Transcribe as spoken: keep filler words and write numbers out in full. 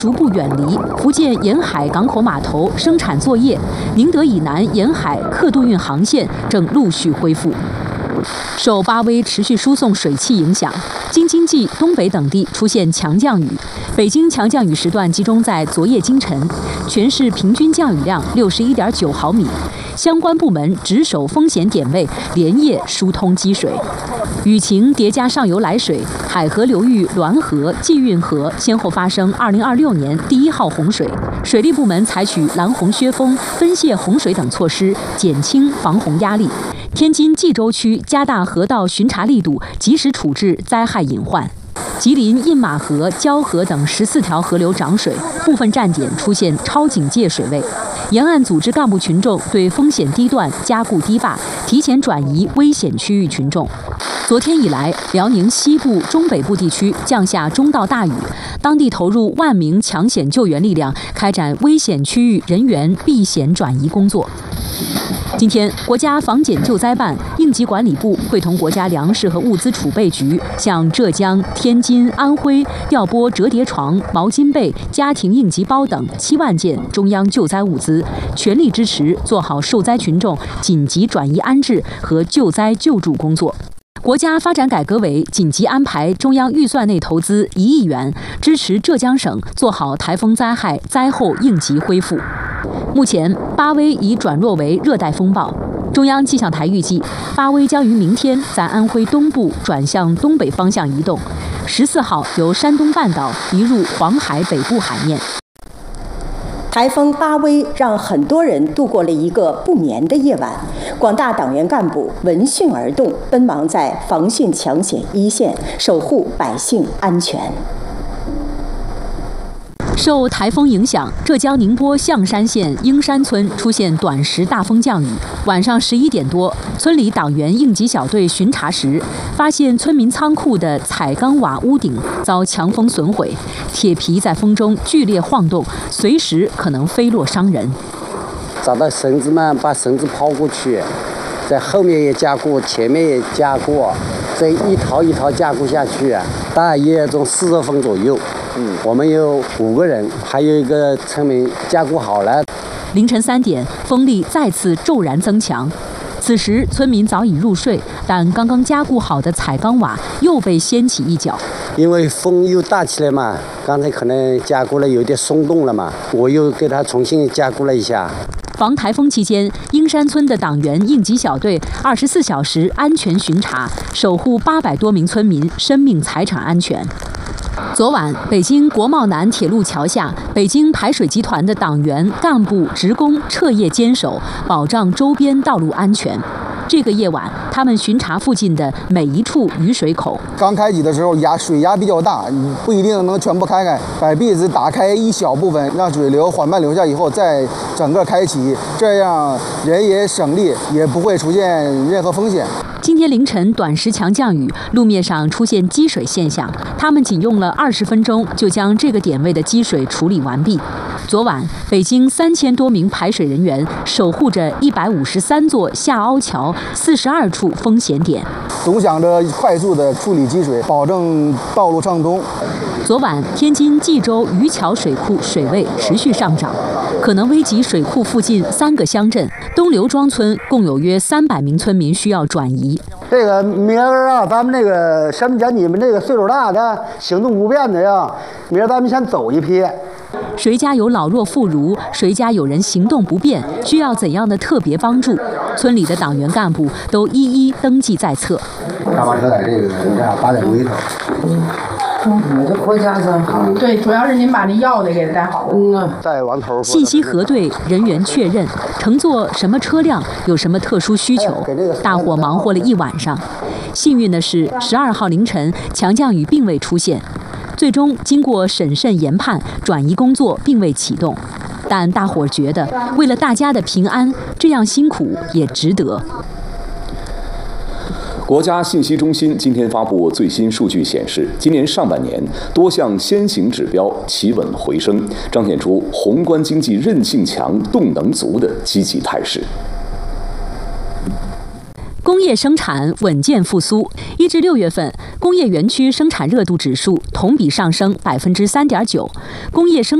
逐步远离福建沿海港口码头生产作业，宁德以南沿海客渡运航线正陆续恢复。受巴威持续输送水汽影响，京津冀、东北等地出现强降雨。北京强降雨时段集中在昨夜今晨，全市平均降雨量六十一点九毫米。相关部门值守风险点位，连夜疏通积水。雨情叠加上游来水，海河流域滦河、济运河先后发生二零二六年第一号洪水。水利部门采取拦洪削峰、分泄洪水等措施，减轻防洪压力。天津蓟州区加大河道巡查力度，及时处置灾害隐患。吉林印马河、蛟河等十四条河流涨水，部分站点出现超警戒水位。沿岸组织干部群众对风险地段加固堤坝，提前转移危险区域群众。昨天以来，辽宁西部、中北部地区降下中到大雨，当地投入万名抢险救援力量，开展危险区域人员避险转移工作。今天，国家防检救灾办、应急管理部会同国家粮食和物资储备局，向浙江、天津、安徽调拨折叠床、毛巾被、家庭应急包等七万件中央救灾物资，全力支持做好受灾群众紧急转移安置和救灾救助工作。国家发展改革委紧急安排中央预算内投资一亿元，支持浙江省做好台风灾害灾后应急恢复。目前，巴威已转弱为热带风暴。中央气象台预计，巴威将于明天在安徽东部转向东北方向移动，十四号由山东半岛移入黄海北部海面。 台风巴威让很多人度过了一个不眠的夜晚，广大党员干部闻讯而动，奔忙在防汛抢险一线，守护百姓安全。 受台风影响，浙江宁波象山县英山村出现短时大风降雨。晚上十一点多，村里党员应急小队巡查时，发现村民仓库的彩钢瓦屋顶遭强风损毁，铁皮在风中剧烈晃动，随时可能飞落伤人。 找到绳子嘛，把绳子抛过去，在后面也加固，前面也加固，这一套一套加固下去，大约从四十分左右。嗯，我们有五个人，还有一个村民加固好了。 凌晨三点，风力再次骤然增强。此时村民早已入睡，但刚刚加固好的彩钢瓦又被掀起一角。 因为风又大起来嘛，刚才可能加固了有点松动了嘛，我又给它重新加固了一下。 防台风期间，英山村的党员应急小队二十四小时安全巡查，守护八百多名村民生命财产安全。昨晚，北京国贸南铁路桥下，北京排水集团的党员、干部、职工彻夜坚守，保障周边道路安全。这个夜晚，他们巡查附近的每一处雨水口。 刚开启的时候，压水压比较大，不一定能全部开开，把壁子打开一小部分，让水流缓慢流下以后，再整个开启，这样人也省力，也不会出现任何风险。 今天凌晨短时强降雨，路面上出现积水现象，他们仅用了二十分钟就将这个点位的积水处理完毕。昨晚，北京三千多名排水人员守护着一百五十三座下凹桥、四十二处风险点， 总想着快速的处理积水，保证道路畅通。 昨晚，天津蓟州渔桥水库水位持续上涨，可能危及水库附近三个乡镇。东刘庄村共有约三百名村民需要转移。 这个明儿啊，咱们这个什么讲你们这个岁数大的、行动不便的呀，明儿咱们先走一批。 谁家有老弱妇孺，谁家有人行动不便，需要怎样的特别帮助？村里的党员干部都一一登记在册。 大巴车在这个你看八点钟一头。 我就回家去。对，主要是您把这药得给他带好。嗯， 再往头。 信息核对，人员确认，乘坐什么车辆，有什么特殊需求，大伙忙活了一晚上。幸运的是，十二号凌晨强降雨并未出现，最终经过审慎研判，转移工作并未启动。但大伙儿觉得，为了大家的平安，这样辛苦也值得。 国家信息中心今天发布最新数据显示，今年上半年多项先行指标企稳回升，彰显出宏观经济韧性强、动能足的积极态势。 工业生产稳健复苏，一至六月份，工业园区生产热度指数同比上升百分之三点九，工业生